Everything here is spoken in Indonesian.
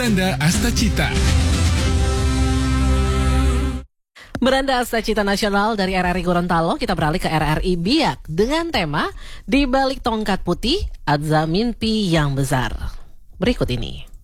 Beranda Astacita. Beranda Astacita Nasional dari RRI Gorontalo, kita beralih ke RRI Biak dengan tema Di Balik Tongkat Putih, Adzza Mimpi Yang Besar. Berikut ini.